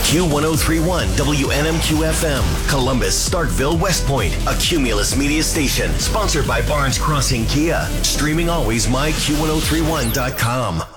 Q1031 WNMQ FM, Columbus, Starkville, West Point, a Cumulus Media station, sponsored by Barnes Crossing Kia. Streaming always myQ1031.com.